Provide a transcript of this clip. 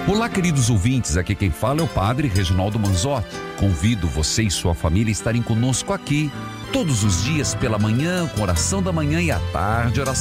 Olá, queridos ouvintes, aqui quem fala é o Padre Reginaldo Manzotti. Convido você e sua família a estarem conosco aqui todos os dias pela manhã, com oração da manhã, e à tarde, oração